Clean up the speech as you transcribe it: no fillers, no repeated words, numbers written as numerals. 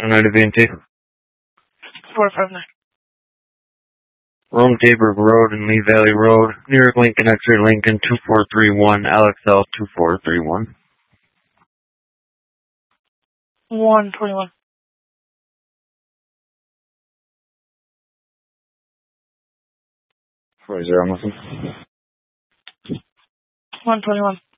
United VNT. 459. Rome Dayburg Road and Lee Valley Road, New York Lincoln X-ray Lincoln 2431, Alex L 2431. 121. I'm listening. 121.